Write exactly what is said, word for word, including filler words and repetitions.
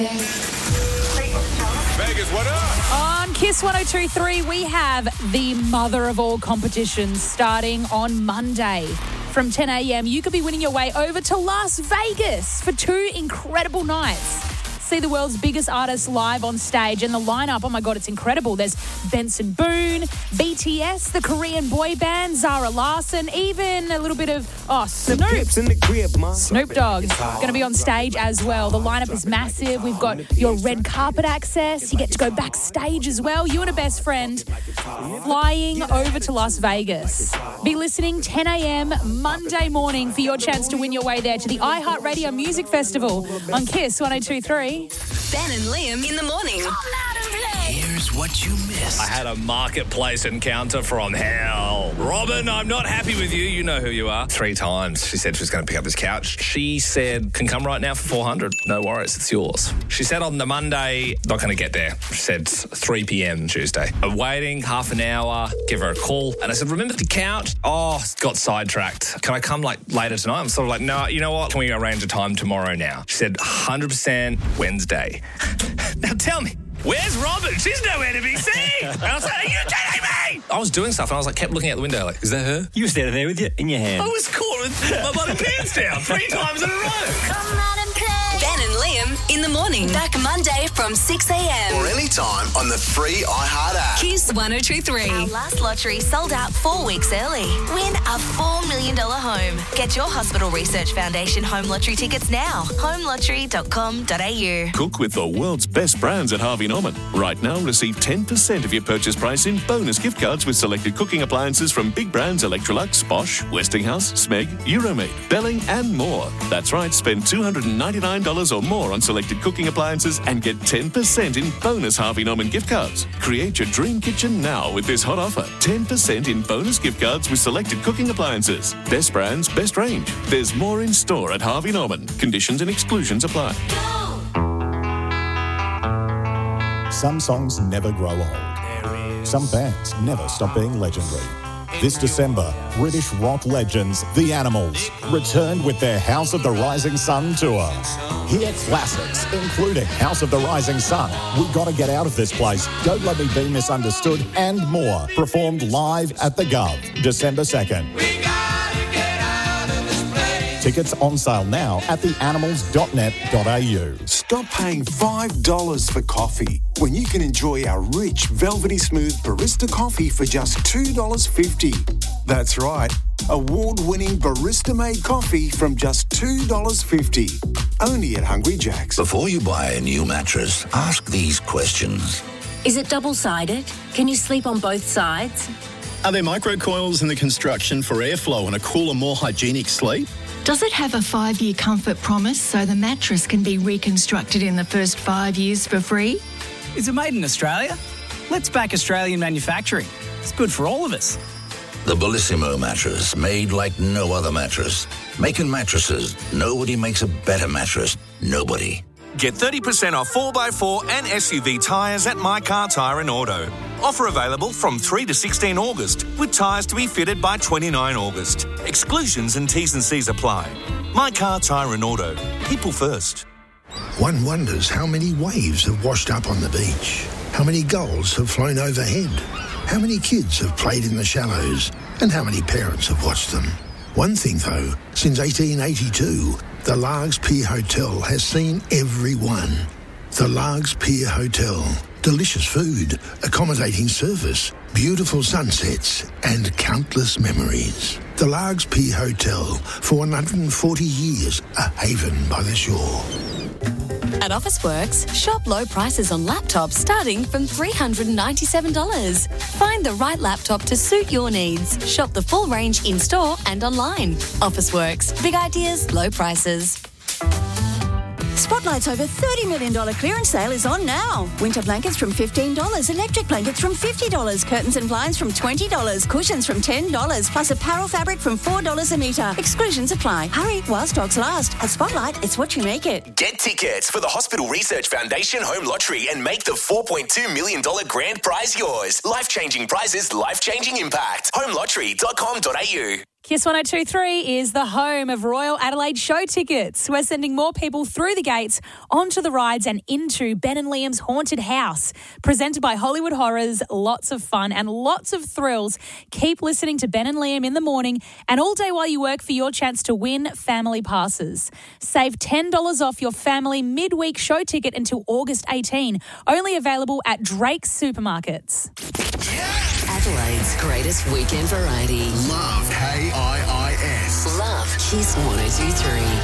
Vegas, what up? On Kiss one oh two point three, we have the mother of all competitions starting on Monday. From ten a.m, you could be winning your way over to Las Vegas for two incredible nights. See the world's biggest artists live on stage, and the lineup, oh my God, it's incredible. There's Benson Boone, B T S, the Korean boy band, Zara Larsson, even a little bit of, oh, Snoop. Snoop Dogg going to be on stage as well. The lineup is massive. We've got your red carpet access. You get to go backstage as well. You and a best friend flying over to Las Vegas. Be listening ten a.m. Monday morning for your chance to win your way there to the iHeartRadio Music Festival on Kiss one oh two point three. Ben and Liam in the morning. Here's what you missed. I had a marketplace encounter from hell. Robin, I'm not happy with you. You know who you are. Three times she said she was going to pick up this couch. She said, can come right now for four hundred. No worries, it's yours. She said on the Monday, not going to get there. She said three p.m. Tuesday. I'm waiting half an hour, give her a call. And I said, remember the couch? Oh, got sidetracked. Can I come like later tonight? I'm sort of like, no, you know what? Can we arrange a time tomorrow now? She said, one hundred percent Wednesday. Now tell me, where's Robin? She's nowhere to be seen. And I was like, are you kidding me? I was doing stuff and I was like, kept looking out the window like, is that her? You were standing there with your in your hand. I was caught with my bloody pants down three times in a row. Come out and play. Ben and Liam in the morning. Back Monday from six a.m. Or anytime on the free iHeart app. Kiss one oh two point three. Our last lottery sold out four weeks early. Win a four million dollars home. Get your Hospital Research Foundation home lottery tickets now. home lottery dot com dot a u. Cook with the world's best brands at Harvey Norman. Right now, receive ten percent of your purchase price in bonus gift cards with selected cooking appliances from big brands Electrolux, Bosch, Westinghouse, Smeg, Euromade, Belling and more. That's right, spend two hundred ninety-nine dollars or more on selected cooking appliances and get ten percent in bonus Harvey Norman gift cards. Create your dream kitchen now with this hot offer. ten percent in bonus gift cards with selected cooking appliances. Best brands, best range. There's more in store at Harvey Norman. Conditions and exclusions apply. Some songs never grow old. Some bands never stop being legendary. This December, British rock legends, The Animals, returned with their House of the Rising Sun tour. Hear classics, including House of the Rising Sun, We Gotta Get Out of This Place, Don't Let Me Be Misunderstood, and more, performed live at the Gov, December second. Tickets on sale now at the animals dot net dot a u. Stop paying five dollars for coffee when you can enjoy our rich, velvety smooth barista coffee for just two dollars fifty. That's right, award-winning barista-made coffee from just two dollars fifty. Only at Hungry Jack's. Before you buy a new mattress, ask these questions. Is it double-sided? Can you sleep on both sides? Are there microcoils in the construction for airflow and a cooler, more hygienic sleep? Does it have a five-year comfort promise so the mattress can be reconstructed in the first five years for free? Is it made in Australia? Let's back Australian manufacturing. It's good for all of us. The Bellissimo mattress, made like no other mattress. Making mattresses, nobody makes a better mattress. Nobody. Get thirty percent off four by four and S U V tyres at My Car Tyre and Auto. Offer available from three to sixteen August, with tyres to be fitted by twenty-nine August. Exclusions and T's and C's apply. My Car Tyre and Auto. People first. One wonders how many waves have washed up on the beach, how many gulls have flown overhead, how many kids have played in the shallows, and how many parents have watched them. One thing though, since eighteen eighty-two, the Largs Pier Hotel has seen everyone. The Largs Pier Hotel. Delicious food, accommodating service, beautiful sunsets, and countless memories. The Largs Pier Hotel, for one hundred forty years, a haven by the shore. At Officeworks, shop low prices on laptops starting from three hundred ninety-seven dollars. Find the right laptop to suit your needs. Shop the full range in-store and online. Officeworks. Big ideas, low prices. Spotlight's over thirty million dollars clearance sale is on now. Winter blankets from fifteen dollars, electric blankets from fifty dollars, curtains and blinds from twenty dollars, cushions from ten dollars, plus apparel fabric from four dollars a metre. Exclusions apply. Hurry while stocks last. At Spotlight, it's what you make it. Get tickets for the Hospital Research Foundation Home Lottery and make the four point two million dollars grand prize yours. Life-changing prizes, life-changing impact. home lottery dot com dot a u. Kiss one oh two three is the home of Royal Adelaide show tickets. We're sending more people through the gates, onto the rides and into Ben and Liam's Haunted House. Presented by Hollywood Horrors, lots of fun and lots of thrills. Keep listening to Ben and Liam in the morning and all day while you work for your chance to win family passes. Save ten dollars off your family midweek show ticket until August eighteenth. Only available at Drake's Supermarkets. Adelaide's greatest weekend variety. Love K I I S. Love Kiss one oh two three.